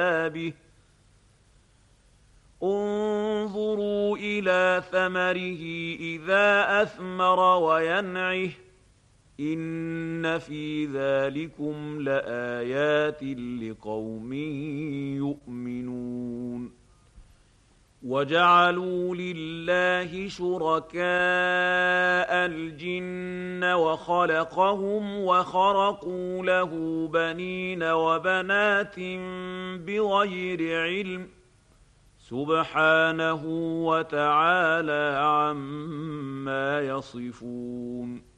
به انظروا إلى ثمره إذا أثمر وينعه إن في ذلكم لآيات لقوم يؤمنون وجعلوا لله شركاء الجن وخلقهم وخرقوا له بنين وبنات بغير علم سبحانه وتعالى عما يصفون